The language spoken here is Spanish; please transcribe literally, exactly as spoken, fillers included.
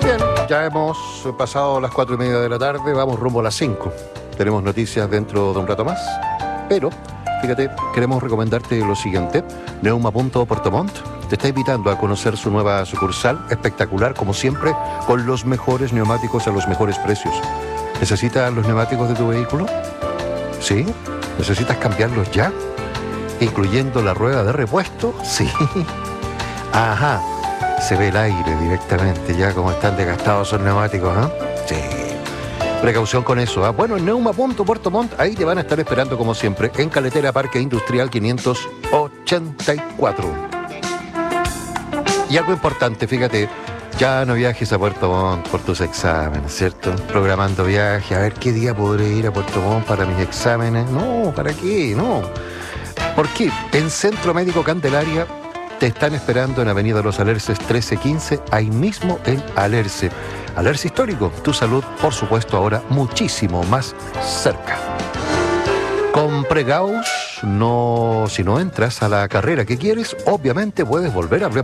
Bien, ya hemos pasado las cuatro y media de la tarde, vamos rumbo a las cinco. Tenemos noticias dentro de un rato más, pero fíjate, queremos recomendarte lo siguiente. Neuma punto Puerto Montt te está invitando a conocer su nueva sucursal, espectacular como siempre, con los mejores neumáticos a los mejores precios. ¿Necesitas los neumáticos de tu vehículo? ¿Sí? ¿Necesitas cambiarlos ya? ¿Incluyendo la rueda de repuesto? Sí. Ajá. Se ve el aire directamente, ya como están desgastados esos neumáticos, ¿ah? ¿eh? Sí. Precaución con eso, ¿ah? ¿eh? Bueno, en Neuma punto Puerto Montt, ahí te van a estar esperando como siempre, en Caletera Parque Industrial quinientos ochenta y cuatro. Y algo importante, fíjate, ya no viajes a Puerto Montt por tus exámenes, ¿cierto? Programando viaje, a ver qué día podré ir a Puerto Montt para mis exámenes. No, ¿para qué? No. ¿Por qué? En Centro Médico Candelaria te están esperando en Avenida Los Alerces trece quince, ahí mismo en Alerce. Alerce Histórico, tu salud, por supuesto, ahora muchísimo más cerca. Con Pregaus, no, si no entras a la carrera que quieres, obviamente puedes volver a